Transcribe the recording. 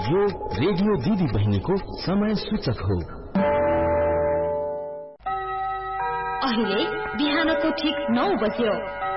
यो रेडियो दिदी बहिनीको समय सूचक हो। अहिले बिहानको ठीक 9 बज्यो।